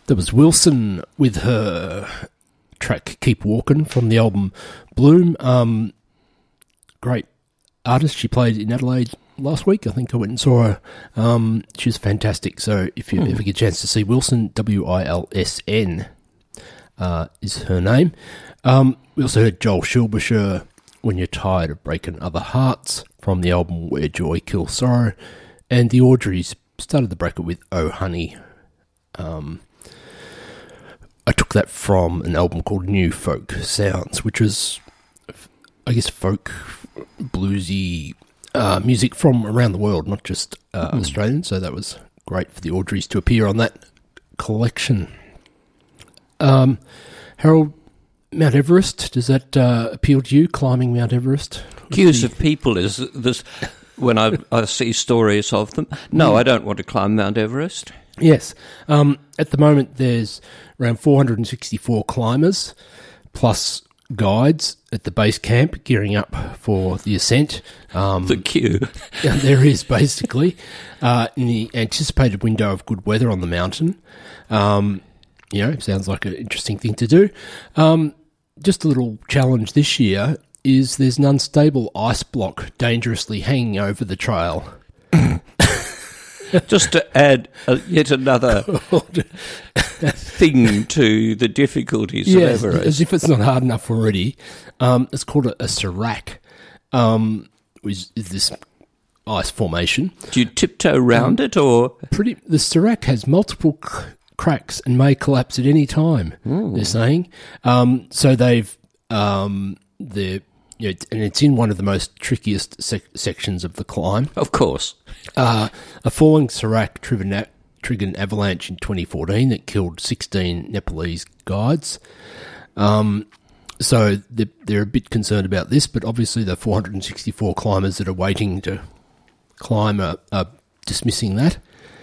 There was Wilson with her track Keep Walking from the album Bloom. Great artist. She played in Adelaide last week. I think I went and saw her. She's fantastic. So if you ever get a chance to see Wilson, Wilsn is her name. We also heard Joel Shilbersher, When You're Tired of Breaking Other Hearts, from the album Where Joy Kills Sorrow. And the Audreys started the bracket with Oh Honey. I took that from an album called New Folk Sounds, which was, I guess, folk, bluesy music from around the world, not just Australian. So that was great for the Audreys to appear on that collection. Harold, Mount Everest, does that appeal to you, climbing Mount Everest? Queues of people is this when I see stories of them. No, I don't want to climb Mount Everest. Yes. At the moment, there's around 464 climbers, plus guides at the base camp gearing up for the ascent. The queue. There is, basically, in the anticipated window of good weather on the mountain. Sounds like an interesting thing to do. Just a little challenge this year is there's an unstable ice block dangerously hanging over the trail. Just to add yet another thing to the difficulties of Everest. As if it's not hard enough already. It's called a serac, which is this ice formation. Do you tiptoe around it, or...? The serac has multiple cracks and may collapse at any time, they're saying. So and it's in one of the most trickiest sections of the climb. Of course. A falling serac triggered an avalanche in 2014 that killed 16 Nepalese guides. So they're a bit concerned about this, but obviously the 464 climbers that are waiting to climb are dismissing that.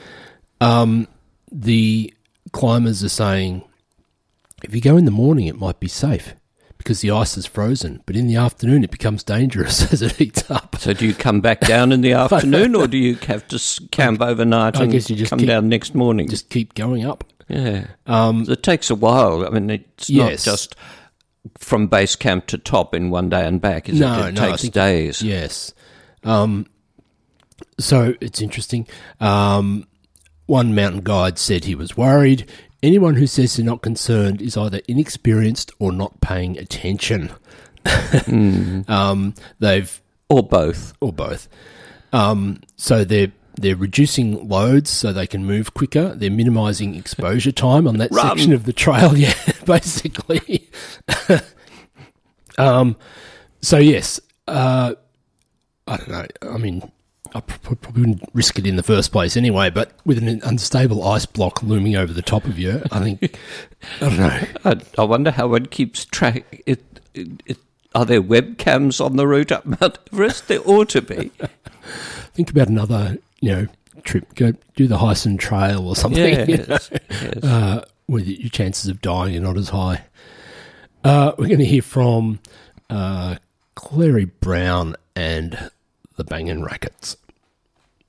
The climbers are saying, if you go in the morning, it might be safe, because the ice is frozen, but in the afternoon it becomes dangerous as it heats up. So do you come back down in the afternoon, or do you have to camp overnight and come down next morning? Just keep going up. Yeah. It takes a while. I mean, it's not just from base camp to top in one day and back, is it? It takes days. Yes. So it's interesting. One mountain guide said he was worried. Anyone who says they're not concerned is either inexperienced or not paying attention. Or both. So they're reducing loads so they can move quicker. They're minimising exposure time on that section of the trail. Yeah, basically. So yes, I don't know. I mean, I probably wouldn't risk it in the first place anyway, but with an unstable ice block looming over the top of you, I think, I don't know. I wonder how one keeps track. Are there webcams on the route up Mount Everest? There ought to be. Think about another, trip. Go do the Hyson Trail or something. Yes. Where your chances of dying are not as high. We're going to hear from Clary Brown and the Bangin' Rackets.